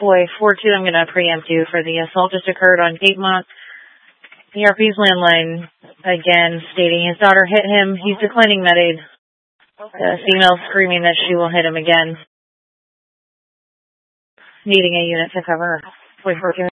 Boy 4-2, I'm going to preempt you for the assault just occurred on Gatemont. ERP's landline again stating his daughter hit him. He's declining med aid. The female screaming that she will hit him again. Needing a unit to cover. Boy 4-2.